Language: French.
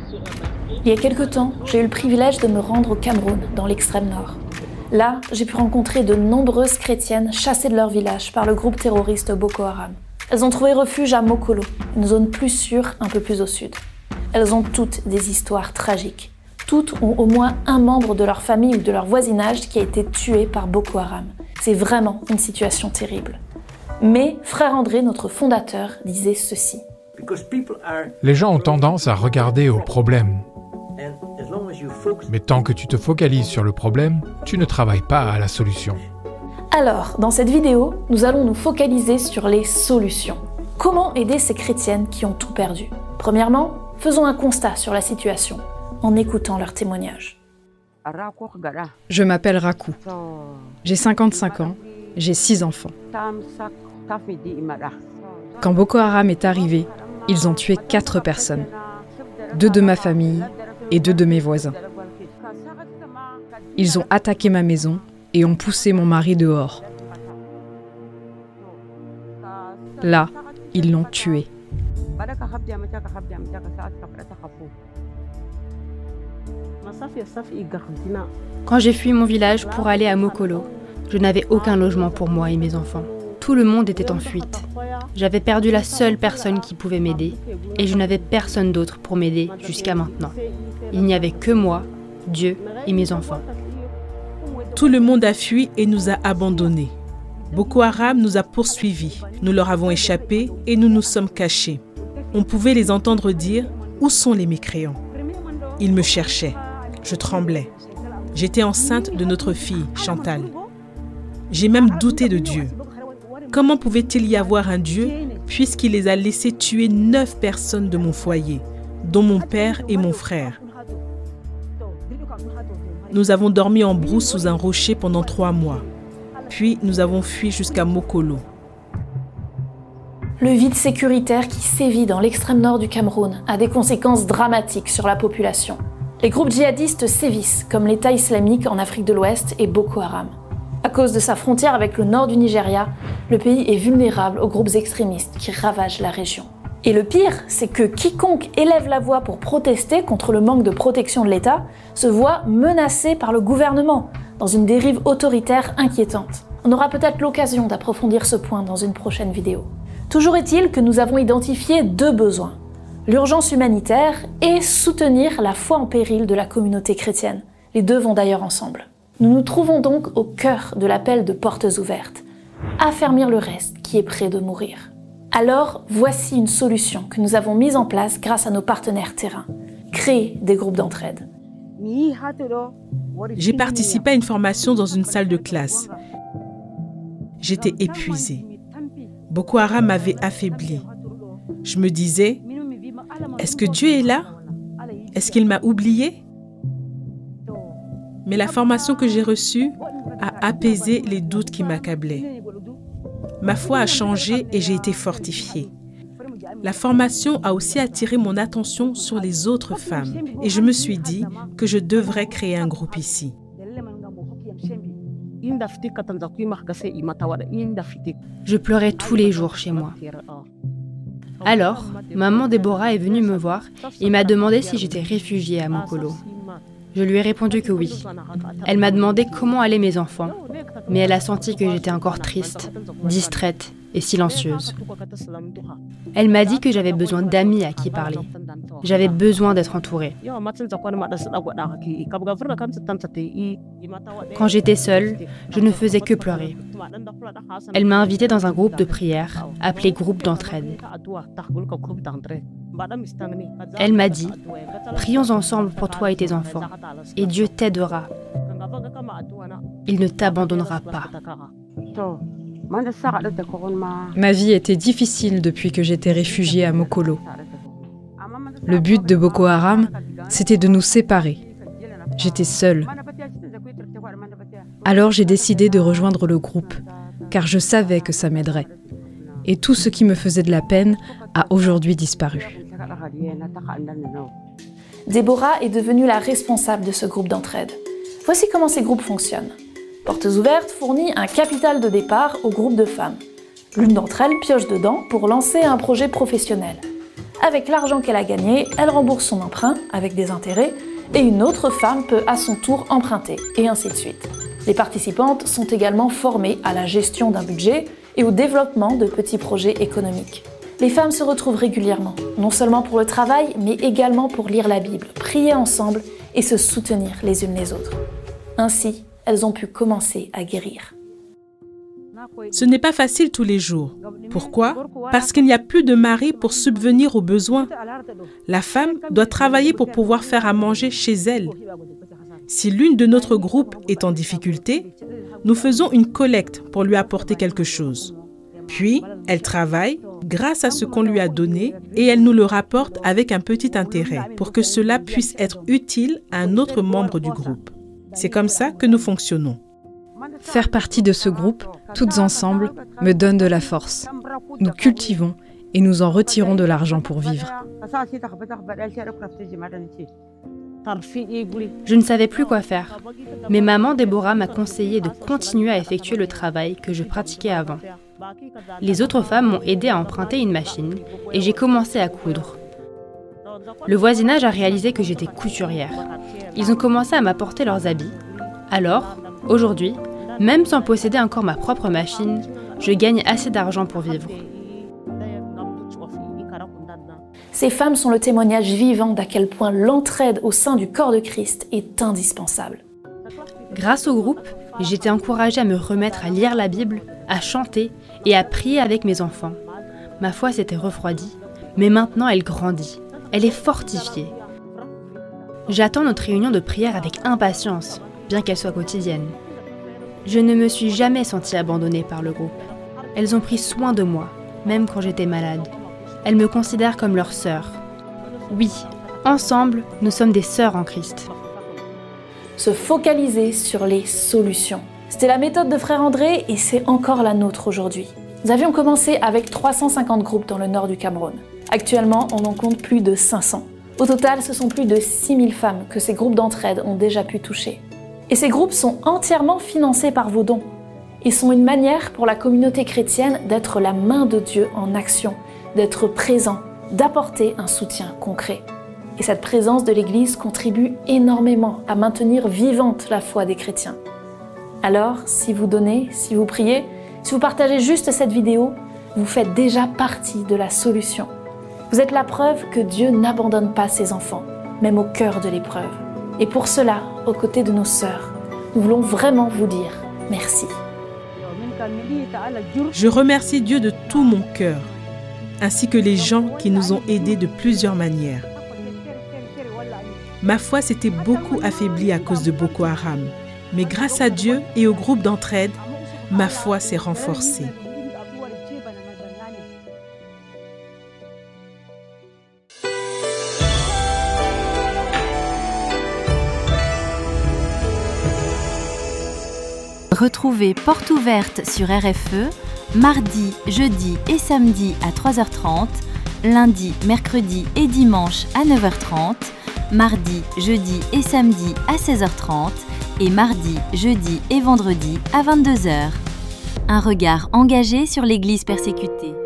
Il y a quelque temps, j'ai eu le privilège de me rendre au Cameroun, dans l'extrême nord. Là, j'ai pu rencontrer de nombreuses chrétiennes chassées de leur village par le groupe terroriste Boko Haram. Elles ont trouvé refuge à Mokolo, une zone plus sûre, un peu plus au sud. Elles ont toutes des histoires tragiques. Toutes ont au moins un membre de leur famille ou de leur voisinage qui a été tué par Boko Haram. C'est vraiment une situation terrible. Mais Frère André, notre fondateur, disait ceci. Les gens ont tendance à regarder au problème. Mais tant que tu te focalises sur le problème, tu ne travailles pas à la solution. Alors, dans cette vidéo, nous allons nous focaliser sur les solutions. Comment aider ces chrétiennes qui ont tout perdu ? Premièrement, faisons un constat sur la situation, en écoutant leurs témoignages. Je m'appelle Rakou. J'ai 55 ans, j'ai 6 enfants. Quand Boko Haram est arrivé, ils ont tué 4 personnes. 2 de ma famille et 2 de mes voisins. Ils ont attaqué ma maison et ont poussé mon mari dehors. Là, ils l'ont tué. Quand j'ai fui mon village pour aller à Mokolo, je n'avais aucun logement pour moi et mes enfants. Tout le monde était en fuite. J'avais perdu la seule personne qui pouvait m'aider et je n'avais personne d'autre pour m'aider jusqu'à maintenant. Il n'y avait que moi, Dieu et mes enfants. Tout le monde a fui et nous a abandonnés. Boko Haram nous a poursuivis. Nous leur avons échappé et nous nous sommes cachés. On pouvait les entendre dire « Où sont les mécréants ?» Ils me cherchaient. Je tremblais. J'étais enceinte de notre fille, Chantal. J'ai même douté de Dieu. Comment pouvait-il y avoir un Dieu puisqu'il les a laissés tuer 9 personnes de mon foyer, dont mon père et mon frère? Nous avons dormi en brousse sous un rocher pendant 3 mois. Puis nous avons fui jusqu'à Mokolo. Le vide sécuritaire qui sévit dans l'extrême nord du Cameroun a des conséquences dramatiques sur la population. Les groupes djihadistes sévissent, comme l'État islamique en Afrique de l'Ouest et Boko Haram. À cause de sa frontière avec le nord du Nigeria, le pays est vulnérable aux groupes extrémistes qui ravagent la région. Et le pire, c'est que quiconque élève la voix pour protester contre le manque de protection de l'État se voit menacé par le gouvernement, dans une dérive autoritaire inquiétante. On aura peut-être l'occasion d'approfondir ce point dans une prochaine vidéo. Toujours est-il que nous avons identifié 2 besoins. L'urgence humanitaire et soutenir la foi en péril de la communauté chrétienne. Les 2 vont d'ailleurs ensemble. Nous nous trouvons donc au cœur de l'appel de Portes ouvertes. Affermir le reste qui est prêt de mourir. Alors, voici une solution que nous avons mise en place grâce à nos partenaires terrain. Créer des groupes d'entraide. J'ai participé à une formation dans une salle de classe. J'étais épuisée. Boko Haram m'avait affaiblie. Je me disais, est-ce que Dieu est là? Est-ce qu'il m'a oubliée? Mais la formation que j'ai reçue a apaisé les doutes qui m'accablaient. Ma foi a changé et j'ai été fortifiée. La formation a aussi attiré mon attention sur les autres femmes et je me suis dit que je devrais créer un groupe ici. Je pleurais tous les jours chez moi. Alors, maman Déborah est venue me voir et m'a demandé si j'étais réfugiée à Mokolo. Je lui ai répondu que oui. Elle m'a demandé comment allaient mes enfants, mais elle a senti que j'étais encore triste, distraite et silencieuse. Elle m'a dit que j'avais besoin d'amis à qui parler. J'avais besoin d'être entourée. Quand j'étais seule, je ne faisais que pleurer. Elle m'a invitée dans un groupe de prière appelé groupe d'entraide. Elle m'a dit « Prions ensemble pour toi et tes enfants, et Dieu t'aidera. Il ne t'abandonnera pas. » Ma vie était difficile depuis que j'étais réfugiée à Mokolo. Le but de Boko Haram, c'était de nous séparer. J'étais seule. Alors j'ai décidé de rejoindre le groupe, car je savais que ça m'aiderait. Et tout ce qui me faisait de la peine a aujourd'hui disparu. Déborah est devenue la responsable de ce groupe d'entraide. Voici comment ces groupes fonctionnent. Portes ouvertes fournit un capital de départ au groupe de femmes. L'une d'entre elles pioche dedans pour lancer un projet professionnel. Avec l'argent qu'elle a gagné, elle rembourse son emprunt avec des intérêts et une autre femme peut à son tour emprunter, et ainsi de suite. Les participantes sont également formées à la gestion d'un budget et au développement de petits projets économiques. Les femmes se retrouvent régulièrement, non seulement pour le travail, mais également pour lire la Bible, prier ensemble et se soutenir les unes les autres. Ainsi, elles ont pu commencer à guérir. Ce n'est pas facile tous les jours. Pourquoi? Parce qu'il n'y a plus de mari pour subvenir aux besoins. La femme doit travailler pour pouvoir faire à manger chez elle. Si l'une de notre groupe est en difficulté, nous faisons une collecte pour lui apporter quelque chose. Puis, elle travaille grâce à ce qu'on lui a donné et elle nous le rapporte avec un petit intérêt pour que cela puisse être utile à un autre membre du groupe. C'est comme ça que nous fonctionnons. Faire partie de ce groupe, toutes ensemble, me donne de la force. Nous cultivons et nous en retirons de l'argent pour vivre. Je ne savais plus quoi faire, mais maman Déborah m'a conseillé de continuer à effectuer le travail que je pratiquais avant. Les autres femmes m'ont aidé à emprunter une machine et j'ai commencé à coudre. Le voisinage a réalisé que j'étais couturière. Ils ont commencé à m'apporter leurs habits. Alors, aujourd'hui, même sans posséder encore ma propre machine, je gagne assez d'argent pour vivre. Ces femmes sont le témoignage vivant d'à quel point l'entraide au sein du corps de Christ est indispensable. Grâce au groupe, j'ai été encouragée à me remettre à lire la Bible, à chanter et à prier avec mes enfants. Ma foi s'était refroidie, mais maintenant elle grandit. Elle est fortifiée. J'attends notre réunion de prière avec impatience, bien qu'elle soit quotidienne. Je ne me suis jamais sentie abandonnée par le groupe. Elles ont pris soin de moi, même quand j'étais malade. Elles me considèrent comme leur sœur. Oui, ensemble, nous sommes des sœurs en Christ. Se focaliser sur les solutions. C'était la méthode de Frère André et c'est encore la nôtre aujourd'hui. Nous avions commencé avec 350 groupes dans le nord du Cameroun. Actuellement, on en compte plus de 500. Au total, ce sont plus de 6000 femmes que ces groupes d'entraide ont déjà pu toucher. Et ces groupes sont entièrement financés par vos dons. Ils sont une manière pour la communauté chrétienne d'être la main de Dieu en action, d'être présent, d'apporter un soutien concret. Et cette présence de l'Église contribue énormément à maintenir vivante la foi des chrétiens. Alors, si vous donnez, si vous priez, si vous partagez juste cette vidéo, vous faites déjà partie de la solution. Vous êtes la preuve que Dieu n'abandonne pas ses enfants, même au cœur de l'épreuve. Et pour cela, aux côtés de nos sœurs, nous voulons vraiment vous dire merci. Je remercie Dieu de tout mon cœur, ainsi que les gens qui nous ont aidés de plusieurs manières. Ma foi s'était beaucoup affaiblie à cause de Boko Haram, mais grâce à Dieu et au groupe d'entraide, ma foi s'est renforcée. Retrouvez Porte ouverte sur RFE, mardi, jeudi et samedi à 3h30, lundi, mercredi et dimanche à 9h30, mardi, jeudi et samedi à 16h30 et mardi, jeudi et vendredi à 22h. Un regard engagé sur l'Église persécutée.